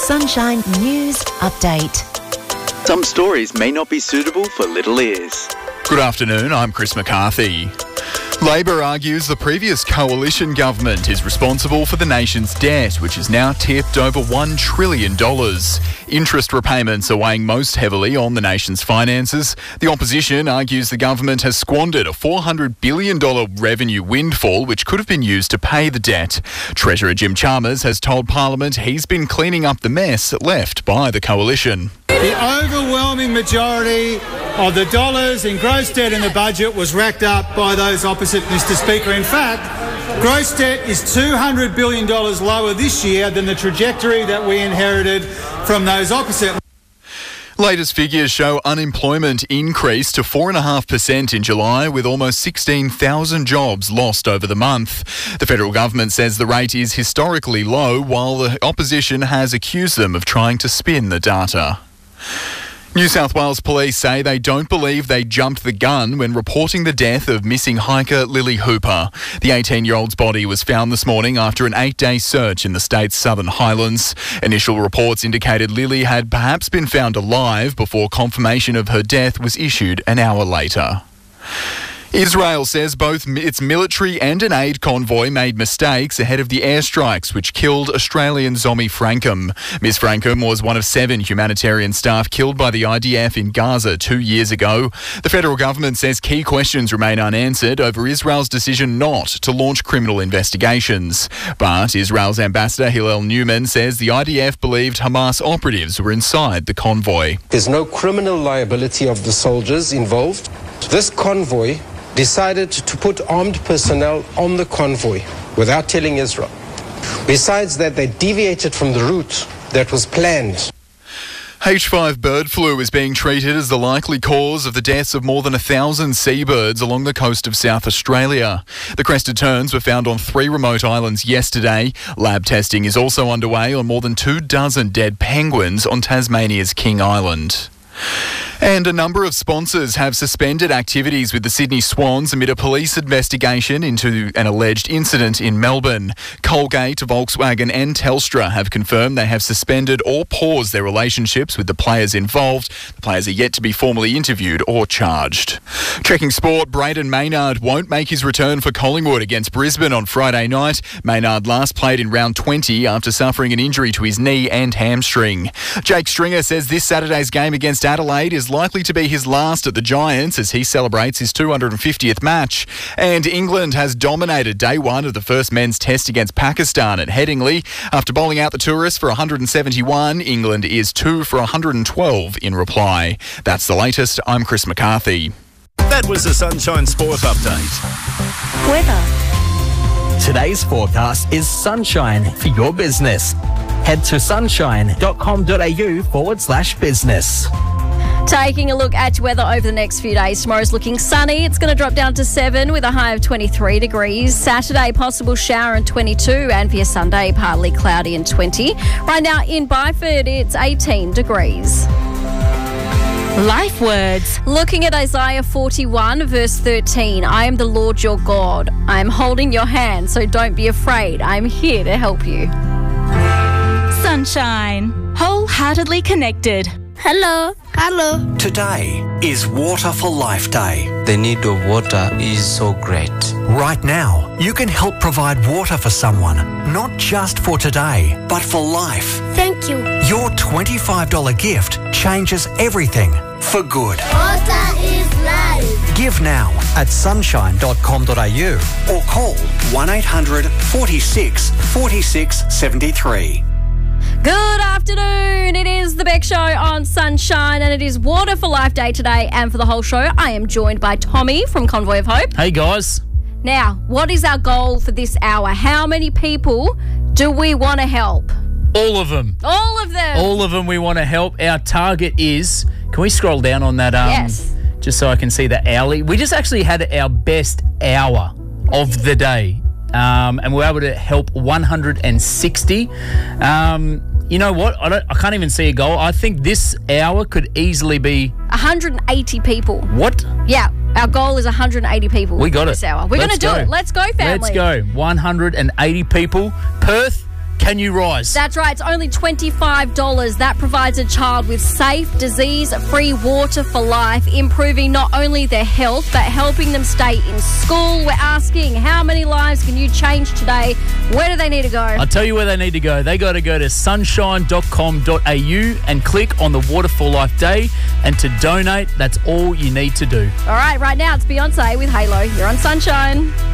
Sunshine News Update. Some stories may not be suitable for little ears. Good afternoon, I'm Chris McCarthy. Labor argues the previous coalition government is responsible for the nation's debt, which is now tipped over $1 trillion. Interest repayments are weighing most heavily on the nation's finances. The opposition argues the government has squandered a $400 billion revenue windfall, which could have been used to pay the debt. Treasurer Jim Chalmers has told Parliament he's been cleaning up the mess left by the coalition. The overwhelming majority of the dollars in gross debt in the budget was racked up by those opposite, Mr Speaker. In fact, gross debt is $200 billion lower this year than the trajectory that we inherited from those opposite. Latest figures show unemployment increased to 4.5% in July, with almost 16,000 jobs lost over the month. The federal government says the rate is historically low, while the opposition has accused them of trying to spin the data. New South Wales police say they don't believe they jumped the gun when reporting the death of missing hiker Lily Hooper. The 18-year-old's body was found this morning after an 8-day search in the state's Southern Highlands. Initial reports indicated Lily had perhaps been found alive before confirmation of her death was issued an hour later. Israel says both its military and an aid convoy made mistakes ahead of the airstrikes which killed Australian Zomi Frankham. Ms Frankham was one of 7 humanitarian staff killed by the IDF in Gaza 2 years ago. The federal government says key questions remain unanswered over Israel's decision not to launch criminal investigations. But Israel's ambassador Hillel Newman says the IDF believed Hamas operatives were inside the convoy. There's no criminal liability of the soldiers involved. This convoy decided to put armed personnel on the convoy without telling Israel. Besides that, they deviated from the route that was planned. H5 bird flu is being treated as the likely cause of the deaths of more than 1,000 seabirds along the coast of South Australia. The crested terns were found on 3 remote islands yesterday. Lab testing is also underway on more than 24 dead penguins on Tasmania's King Island. And a number of sponsors have suspended activities with the Sydney Swans amid a police investigation into an alleged incident in Melbourne. Colgate, Volkswagen and Telstra have confirmed they have suspended or paused their relationships with the players involved. The players are yet to be formally interviewed or charged. Checking sport, Brayden Maynard won't make his return for Collingwood against Brisbane on Friday night. Maynard last played in round 20 after suffering an injury to his knee and hamstring. Jake Stringer says this Saturday's game against Adelaide is likely to be his last at the Giants as he celebrates his 250th match. And England has dominated day one of the first men's test against Pakistan at Headingley. After bowling out the tourists for 171, England is 2 for 112 in reply. That's the latest. I'm Chris McCarthy. That was the Sunshine Sport Update. Weather. Today's forecast is sunshine for your business. Head to sunshine.com.au/business. Taking a look at weather over the next few days. Tomorrow's looking sunny. It's going to drop down to 7 with a high of 23 degrees. Saturday, possible shower and 22. And for your Sunday, partly cloudy and 20. Right now in Byford, it's 18 degrees. Life words. Looking at Isaiah 41, verse 13. I am the Lord your God. I am holding your hand, so don't be afraid. I am here to help you. Sunshine. Wholeheartedly connected. Hello. Today is Water for Life Day. The need of water is so great. Right now, you can help provide water for someone, not just for today, but for life. Thank you. Your $25 gift changes everything for good. Water is life. Give now at sunshine.com.au or call 1800 46 46 73. Good afternoon. It is the Beck Show on Sunshine and it is Water for Life Day today. And for the whole show, I am joined by Tommy from Convoy of Hope. Hey, guys. Now, what is our goal for this hour? How many people do we want to help? All of them. All of them. All of them we want to help. Our target is, can we scroll down on that? Yes. Just so I can see the hourly. We just actually had our best hour of the day. And we were able to help 160. You know what? I can't even see a goal. I think this hour could easily be 180 people. What? Yeah, our goal is 180 people. We got this it. hour. We're going to do it. Let's go, family. Let's go. 180 people. Perth, Can You Rise? That's right. It's only $25. That provides a child with safe, disease-free water for life, improving not only their health, but helping them stay in school. We're asking, how many lives can you change today? Where do they need to go? I'll tell you where they need to go. They got to go to sunshine.com.au and click on the Water for Life Day. And to donate, that's all you need to do. All right now it's Beyonce with Halo. You're on Sunshine.